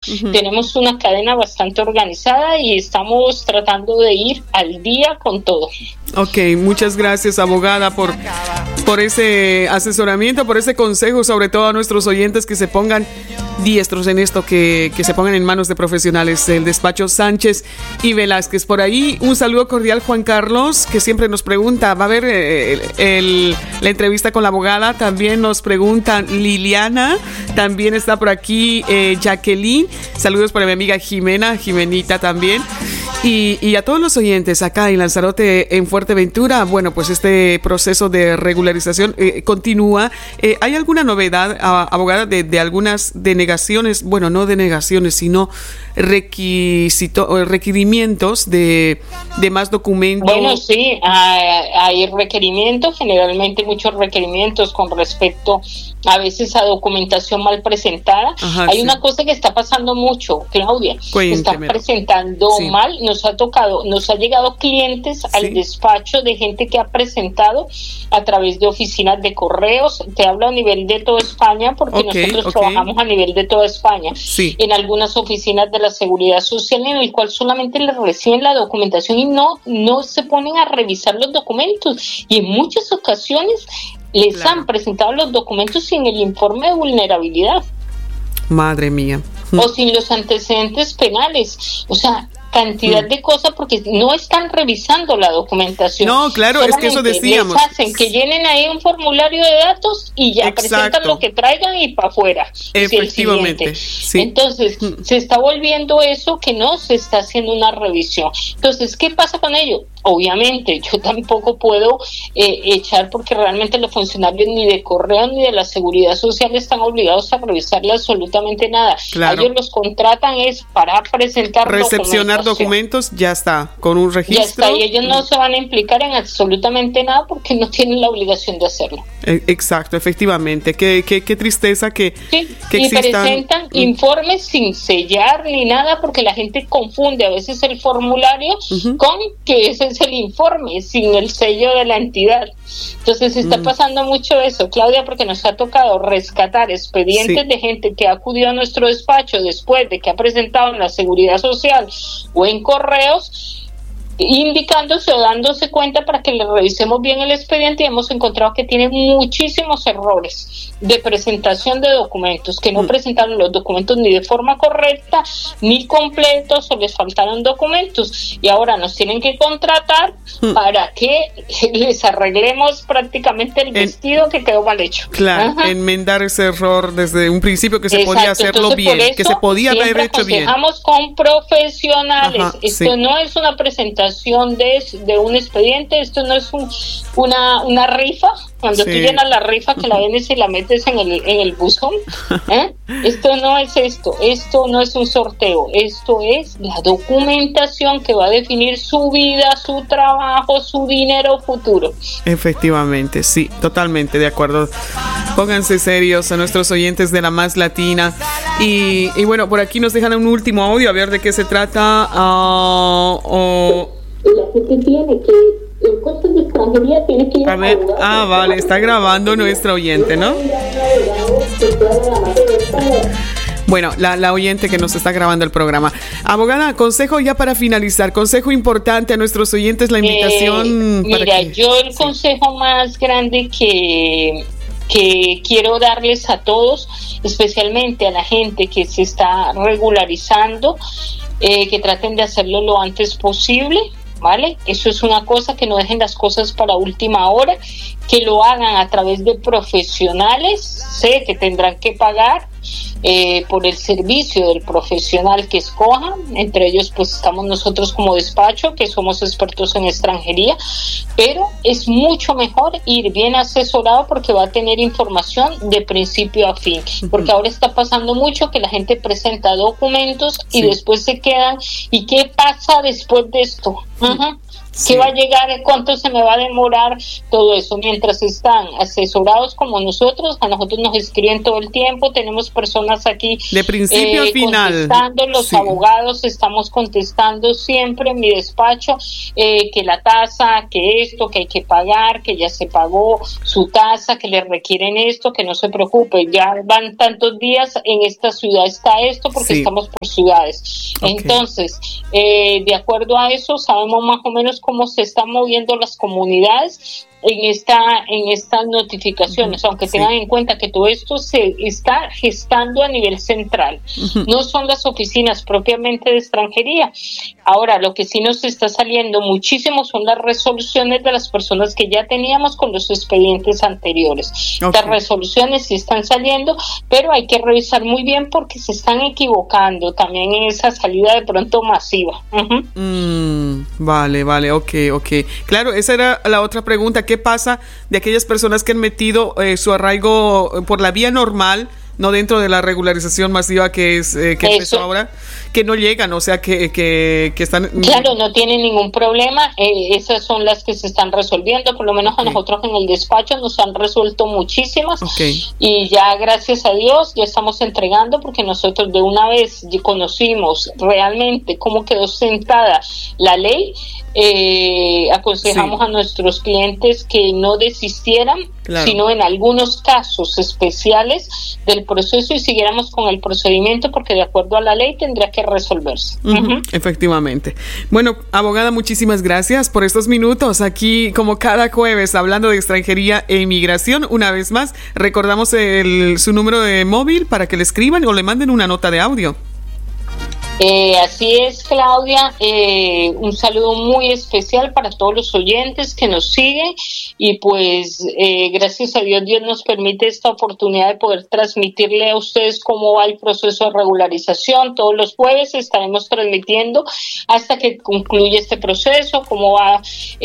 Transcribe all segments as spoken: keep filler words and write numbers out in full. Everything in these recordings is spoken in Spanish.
Uh-huh. Tenemos una cadena bastante organizada y estamos tratando de ir al día con todo. Ok, muchas gracias, abogada, por, por ese asesoramiento, por ese consejo, sobre todo a nuestros oyentes que se pongan diestros en esto, que, que se pongan en manos de profesionales. El despacho Sánchez y Velázquez. Por ahí, un saludo cordial, Juan Carlos, que siempre nos pregunta, va a haber el, el, la entrevista con la abogada, también nos pregunta Liliana, también está por aquí eh, Jacqueline, saludos para mi amiga Jimena, Jimenita también. Y, y a todos los oyentes acá en Lanzarote, en Fuerteventura, bueno, pues este proceso de regularización eh, continúa. Eh, ¿Hay alguna novedad, a, abogada, de, de algunas denegaciones? Bueno, no denegaciones, sino requisito, requerimientos de, de más documentos. Bueno, sí, hay, hay requerimientos, generalmente muchos requerimientos con respecto a veces a documentación mal presentada. Ajá, hay sí. una cosa que está pasando mucho, Claudia, Cuénteme. Están presentando Sí. mal, nos ha tocado, nos ha llegado clientes al Sí. despacho de gente que ha presentado a través de oficinas de correos, te hablo a nivel de toda España, porque Okay, nosotros okay. trabajamos a nivel de toda España, Sí. en algunas oficinas de la Seguridad Social, en el cual solamente les reciben la documentación y no, no se ponen a revisar los documentos, y en muchas ocasiones les Claro. han presentado los documentos sin el informe de vulnerabilidad Madre mía. o sin los antecedentes penales, o sea, cantidad Mm. de cosas, porque no están revisando la documentación. No, claro, es que eso Solamente decíamos. les hacen que llenen ahí un formulario de datos y ya Exacto. presentan lo que traigan y para afuera. Efectivamente, sí. Entonces, Mm. se está volviendo eso que no se está haciendo una revisión. Entonces, ¿qué pasa con ello? Obviamente, yo tampoco puedo eh, echar, porque realmente los funcionarios ni de correo ni de la Seguridad Social están obligados a revisarle absolutamente nada. Claro. Ellos los contratan es para presentar Recepcionar documentos, ya está, con un registro. Ya está, y ellos no se van a implicar en absolutamente nada porque no tienen la obligación de hacerlo. Eh, Exacto, efectivamente. Qué, qué, qué tristeza que, Sí, que y existan. presentan Mm. informes sin sellar ni nada, porque la gente confunde a veces el formulario Ujú. con que ese es el informe, sin el sello de la entidad. Entonces está Mm. pasando mucho eso, Claudia, porque nos ha tocado rescatar expedientes Sí. de gente que ha acudido a nuestro despacho después de que ha presentado en la Seguridad Social o en correos, indicándose o dándose cuenta para que le revisemos bien el expediente, y hemos encontrado que tiene muchísimos errores de presentación de documentos, que no Mm. presentaron los documentos ni de forma correcta ni completos, o les faltaron documentos, y ahora nos tienen que contratar Mm. para que les arreglemos prácticamente el En- vestido que quedó mal hecho. Claro, Ajá. enmendar ese error desde un principio, que se Exacto, podía hacerlo entonces, bien, por que eso se podía haber siempre hecho bien. aconsejamos con profesionales. Ajá, Esto sí. no es una presentación de, de un expediente, esto no es un, una, una rifa, cuando Sí. tú llenas la rifa que la vendes y la metes en el, en el buzón. ¿eh? Esto no es esto, esto no es un sorteo, esto es la documentación que va a definir su vida, su trabajo, su dinero futuro. Efectivamente, sí, totalmente de acuerdo. Pónganse serios a nuestros oyentes de La Más Latina. Y, y bueno, por aquí nos dejan un último audio, a ver de qué se trata. Uh, o La gente tiene que, en cosas de extranjería, tiene que ir a ver, ah, vale, está grabando nuestra oyente, ¿no? Bueno, la, la oyente que nos está grabando el programa. Abogada, consejo ya para finalizar, consejo importante a nuestros oyentes, la invitación. Eh, para mira, que, yo el sí. consejo más grande que, que quiero darles a todos, especialmente a la gente que se está regularizando, eh, que traten de hacerlo lo antes posible, ¿vale? Eso es una cosa, que no dejen las cosas para última hora, que lo hagan a través de profesionales. Sé que tendrán que pagar eh, por el servicio del profesional que escojan, entre ellos pues estamos nosotros como despacho, que somos expertos en extranjería, pero es mucho mejor ir bien asesorado, porque va a tener información de principio a fin, porque ahora está pasando mucho que la gente presenta documentos y Sí. después se quedan, ¿y qué pasa después de esto? Uh-huh. Sí. ¿Qué va a llegar? ¿Cuánto se me va a demorar? Todo eso. Mientras están asesorados como nosotros, a nosotros nos escriben todo el tiempo, tenemos personas aquí de principio eh, a final. Contestando, los sí. abogados estamos contestando siempre en mi despacho eh, que la tasa, que esto, que hay que pagar, que ya se pagó su tasa, que le requieren esto, que no se preocupe, ya van tantos días, en esta ciudad está esto, porque sí. estamos por ciudades. Okay. Entonces, eh, de acuerdo a eso, sabemos más o menos cómo se están moviendo las comunidades en esta en estas notificaciones, uh-huh, aunque sí. tengan en cuenta que todo esto se está gestando a nivel central, uh-huh. no son las oficinas propiamente de extranjería. Ahora, lo que sí nos está saliendo muchísimo son las resoluciones de las personas que ya teníamos con los expedientes anteriores. Okay. Las resoluciones sí están saliendo, pero hay que revisar muy bien porque se están equivocando también en esa salida de pronto masiva. Uh-huh. Mm, vale, vale, ok, ok. Claro, esa era la otra pregunta. ¿Qué pasa de aquellas personas que han metido eh, su arraigo por la vía normal, no dentro de la regularización masiva que es eh, que empezó ahora, que no llegan, o sea, que, que, que están... Claro, no tienen ningún problema, eh, esas son las que se están resolviendo, por lo menos okay. a nosotros en el despacho nos han resuelto muchísimas, okay. y ya gracias a Dios ya estamos entregando, porque nosotros de una vez conocimos realmente cómo quedó sentada la ley. Eh, aconsejamos sí. a nuestros clientes que no desistieran, claro. sino en algunos casos especiales del proceso y siguiéramos con el procedimiento, porque de acuerdo a la ley tendría que resolverse. Uh-huh. Uh-huh. Efectivamente. Bueno, abogada, muchísimas gracias por estos minutos aquí, como cada jueves, hablando de extranjería e inmigración. Una vez más, recordamos el, su número de móvil para que le escriban o le manden una nota de audio. Eh, así es, Claudia, eh, un saludo muy especial para todos los oyentes que nos siguen y pues eh, gracias a Dios, Dios nos permite esta oportunidad de poder transmitirle a ustedes cómo va el proceso de regularización. Todos los jueves estaremos transmitiendo hasta que concluya este proceso, cómo va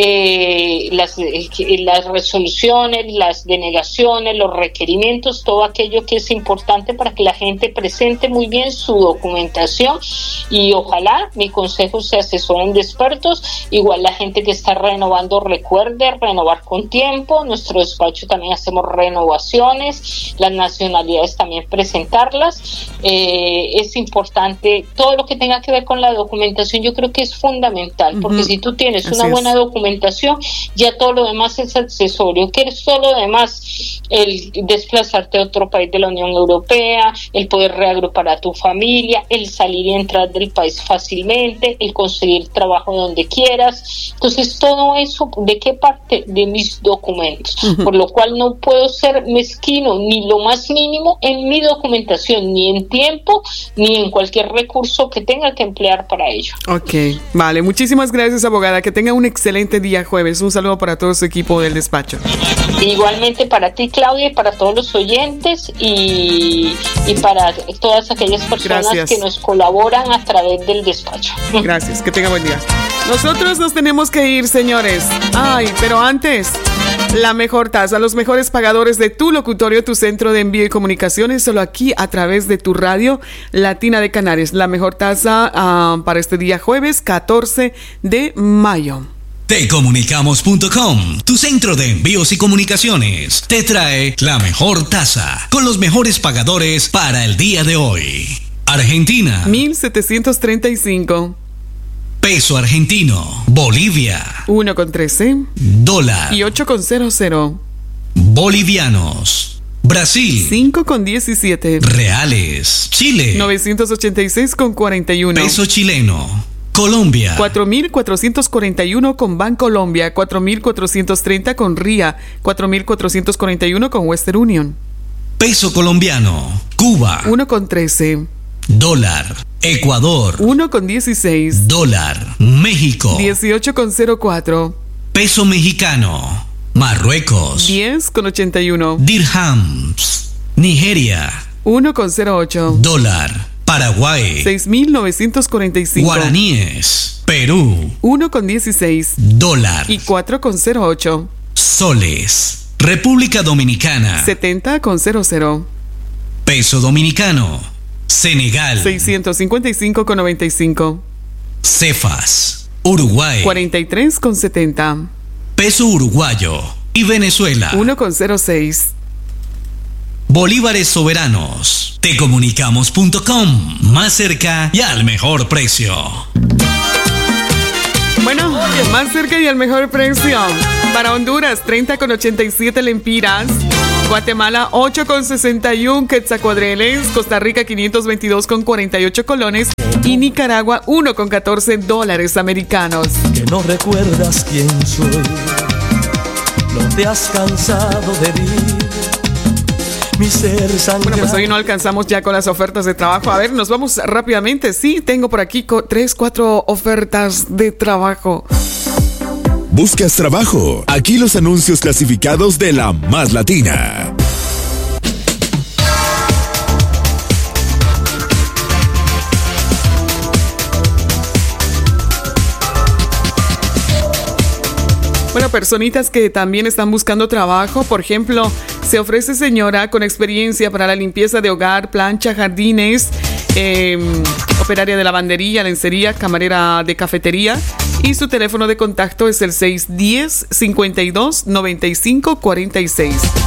eh, las, eh, las resoluciones, las denegaciones, los requerimientos, todo aquello que es importante para que la gente presente muy bien su documentación. Y ojalá mi consejo se asesoren de expertos. Igual la gente que está renovando, recuerde renovar con tiempo. Nuestro despacho también hacemos renovaciones, las nacionalidades también presentarlas. Eh, es importante todo lo que tenga que ver con la documentación. Yo creo que es fundamental, porque uh-huh. si tú tienes Así una buena es. documentación, ya todo lo demás es accesorio. Que es todo lo demás, el desplazarte a otro país de la Unión Europea, el poder reagrupar a tu familia, el salir y entrar del país fácilmente, el conseguir trabajo donde quieras. Entonces, todo eso, ¿de qué parte? De mis documentos. Uh-huh. Por lo cual no puedo ser mezquino ni lo más mínimo en mi documentación, ni en tiempo, ni en cualquier recurso que tenga que emplear para ello. Ok, vale. Muchísimas gracias, abogada. Que tenga un excelente día jueves. Un saludo para todo su equipo del despacho. Igualmente para ti, Claudia, y para todos los oyentes y, y para todas aquellas personas gracias. que nos colaboran a través del despacho. Gracias, que tenga buen día. Nosotros nos tenemos que ir, señores. Ay, pero antes, la mejor tasa, los mejores pagadores de tu locutorio, tu centro de envío y comunicaciones, solo aquí a través de tu radio Latina de Canarias. La mejor tasa uh, para este día jueves catorce de mayo. Tecomunicamos punto com, tu centro de envíos y comunicaciones, te trae la mejor tasa con los mejores pagadores para el día de hoy. Argentina, mil setecientos treinta y cinco. Peso argentino. Bolivia, uno con trece. Dólar y ocho con cero cero. Bolivianos. Brasil, cinco con diecisiete. Reales. Chile, novecientos ochenta y seis con cuarenta y uno. Peso chileno. Colombia, cuatro mil cuatrocientos cuarenta y uno con Bancolombia, cuatro mil cuatrocientos treinta con R I A, cuatro mil cuatrocientos cuarenta y uno con Western Union. Peso colombiano. Cuba, uno con trece. Dólar. Ecuador, uno con dieciséis. Dólar. México, dieciocho con cero cuatro. Peso mexicano. Marruecos, diez con ochenta y uno. Dirhams. Nigeria, uno con cero ocho. Dólar. Paraguay, seis mil novecientos cuarenta y cinco. Guaraníes. Perú, uno con dieciséis. Dólar. Y cuatro con cero ocho. Soles. República Dominicana, setenta con cero cero. Peso dominicano. Senegal, seiscientos cincuenta y cinco con noventa y cinco. Cefas. Uruguay cuarenta y tres con setenta. Peso uruguayo y Venezuela uno con cero seis. Bolívares soberanos. Tecomunicamos punto com. Más cerca y al mejor precio. Bueno, más cerca y al mejor precio. Para Honduras, treinta con ochenta y siete lempiras. Guatemala, ocho con sesenta y uno quetzalcoatlenes. Costa Rica, quinientos veintidós con cuarenta y ocho colones. Y Nicaragua, uno con catorce dólares americanos. Que no recuerdas quién soy. No te has cansado de vivir. Mi ser sangrado. Bueno, pues hoy no alcanzamos ya con las ofertas de trabajo. A ver, nos vamos rápidamente. Sí, tengo por aquí co- tres, cuatro ofertas de trabajo. ¿Buscas trabajo? Aquí los anuncios clasificados de La Más Latina. Bueno, personitas que también están buscando trabajo. Por ejemplo, se ofrece señora con experiencia para la limpieza de hogar, plancha, jardines, eh, operaria de lavandería, lencería, camarera de cafetería. Y su teléfono de contacto es el seis uno cero, cincuenta y dos, noventa y cinco cuarenta y seis.